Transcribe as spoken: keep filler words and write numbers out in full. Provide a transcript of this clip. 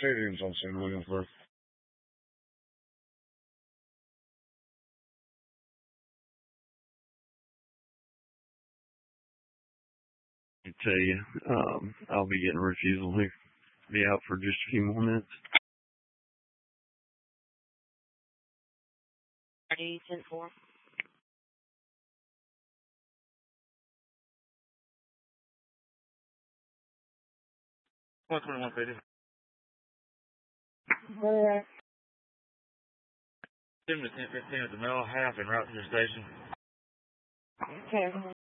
Stadium's on Saint Williamsburg. I tell you, um, I'll be getting a refusal here. Be out for just a few more minutes. Ready, ten four. one twenty-one fifty. Alright. Give me ten fifteen at the middle half and route to the station. Okay.